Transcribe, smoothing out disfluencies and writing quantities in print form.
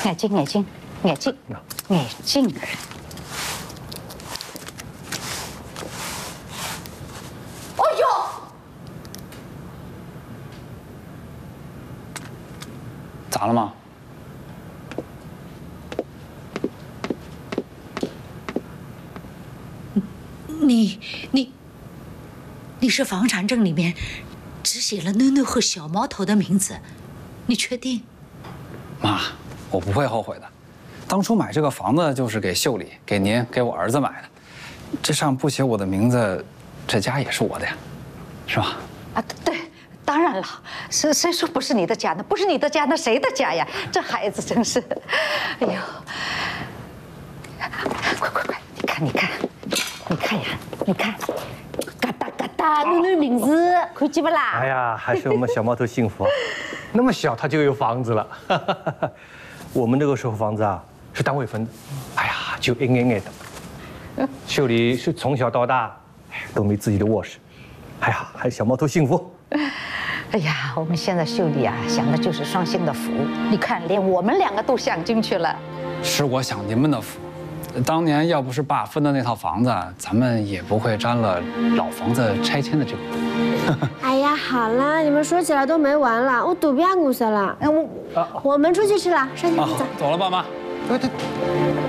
眼睛，眼睛，眼睛，眼睛。哎呦！ 咋了吗？ 你是房产证里面只写了囡囡和小毛头的名字，你确定？ 妈，我不会后悔的。当初买这个房子就是给秀丽、给您、给我儿子买的。这上不写我的名字，这家也是我的呀，是吧？ 啊，对，当然了，谁说不是你的家呢？不是你的家，那谁的家呀？这孩子真是，哎呦！快，你看呀，你看，嘎哒嘎哒，囡囡名字看见不啦？ 哎呀，还是我们小毛头幸福啊！那么小他就有房子了。我们那个时候房子啊是单位分的，哎呀就一眼眼的。秀丽是从小到大都没自己的卧室，哎呀，还小毛头幸福。 哎呀，我们现在秀丽啊，享的就是双幸的福。你看，连我们两个都享进去了。 是我享您们的福。当年要不是爸分的那套房子，咱们也不会沾了老房子拆迁的这个锅。 哎呀，好了，你们说起来都没完了，我都不要故事了。我们出去吃了，上去走。 走了，爸妈。 对。